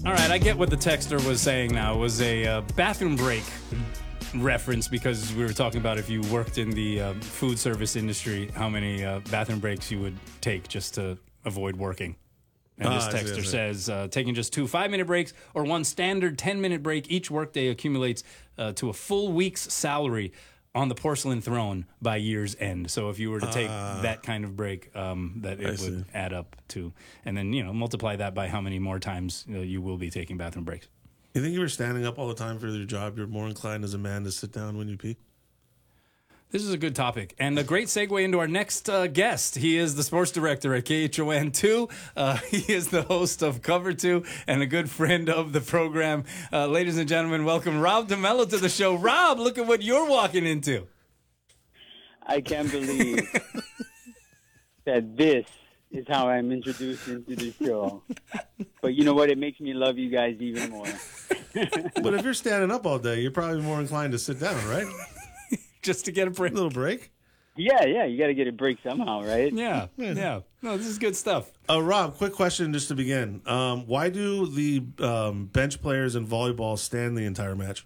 All right, I get what the texter was saying now. It was a bathroom break reference because we were talking about if you worked in the food service industry, how many bathroom breaks you would take just to avoid working. And this texter says taking just 2 5-minute breaks or one standard 10-minute break each workday accumulates to a full week's salary on the porcelain throne by year's end. So if you were to take that kind of break, that it would add up to, and then multiply that by how many more times you will be taking bathroom breaks. You think you were standing up all the time for your job? You're more inclined as a man to sit down when you pee? This is a good topic and a great segue into our next guest. He is the sports director at KHON2. He is the host of Cover 2 and a good friend of the program. Ladies and gentlemen, welcome Rob DeMello to the show. Rob, look at what you're walking into. I can't believe that this is how I'm introduced into the show. But you know what? It makes me love you guys even more. But if you're standing up all day, you're probably more inclined to sit down, right? Just to get a break. A little break? Yeah, you got to get a break somehow, right? Yeah. No, this is good stuff. Rob, quick question just to begin. Why do the bench players in volleyball stand the entire match?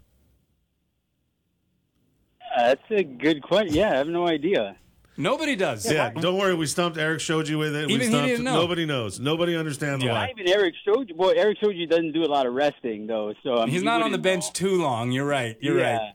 That's a good question. Yeah, I have no idea. Nobody does. Yeah, don't worry. We stumped Eric Shoji with it. Even he didn't know. Nobody knows. Nobody understands why. Not even Eric Shoji. Well, Eric Shoji doesn't do a lot of resting, though. So he's not on the bench too long. You're right. You're right.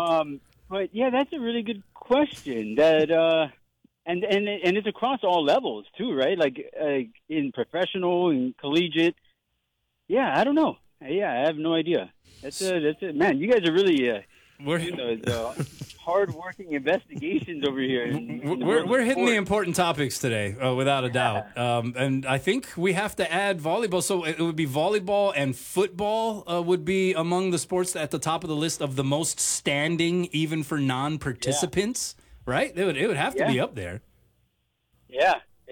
But yeah, that's a really good question. That and it's across all levels too, right? Like in professional and collegiate. Yeah, I don't know. Yeah, I have no idea. That's it, man. You guys are really we're hard-working investigations over here. We're hitting the important topics today, without a doubt. And I think we have to add volleyball. So it would be volleyball and football would be among the sports at the top of the list of the most standing, even for non-participants, right? It would have to be up there. Yeah.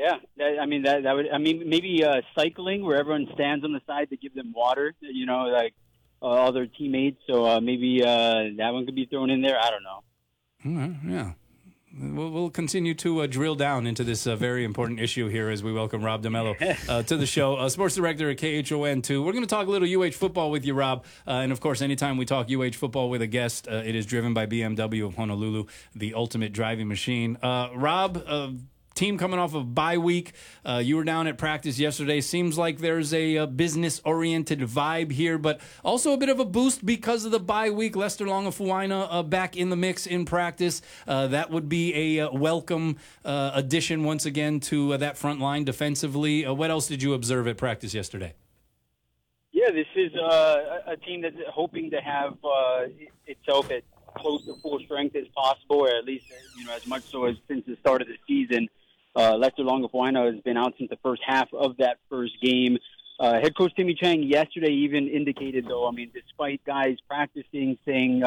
That would. I mean, maybe cycling, where everyone stands on the side to give them water. Like all their teammates. So maybe that one could be thrown in there. I don't know. Yeah. We'll continue to drill down into this very important issue here as we welcome Rob DeMello to the show, sports director at KHON2. We're going to talk a little UH football with you, Rob. And, of course, anytime we talk UH football with a guest, it is driven by BMW of Honolulu, the ultimate driving machine. Rob, team coming off of bye week. You were down at practice yesterday. Seems like there's a business-oriented vibe here, but also a bit of a boost because of the bye week. Lester Longafuaina back in the mix in practice. That would be a welcome addition once again to that front line defensively. What else did you observe at practice yesterday? Yeah, this is a team that's hoping to have itself at close to full strength as possible, or at least as much so as since the start of the season. Lester Longafuaina has been out since the first half of that first game. Head coach Timmy Chang yesterday even indicated, though, despite guys practicing, saying,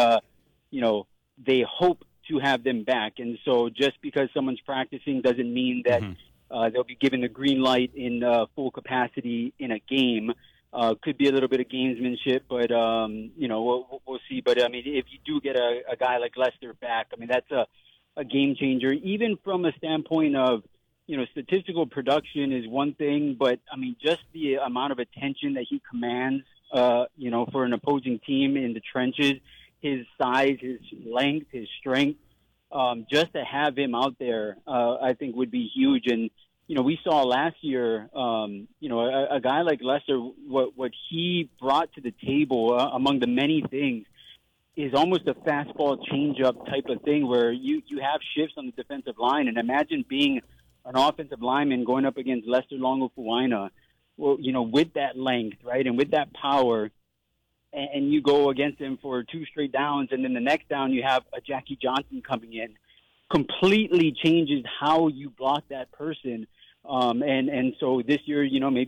they hope to have them back. And so just because someone's practicing doesn't mean that they'll be given the green light in full capacity in a game. Could be a little bit of gamesmanship, but, we'll see. But, if you do get a guy like Lester back, that's a game changer, even from a standpoint of, statistical production is one thing, but, just the amount of attention that he commands, for an opposing team in the trenches, his size, his length, his strength, just to have him out there, I think would be huge. And, we saw last year, a guy like Lester, what he brought to the table among the many things is almost a fastball changeup type of thing where you have shifts on the defensive line. And imagine being an offensive lineman going up against Lester Longafuaina, with that length, right, and with that power, and you go against him for 2 straight downs, and then the next down you have a Jackie Johnson coming in, completely changes how you block that person. And so this year, maybe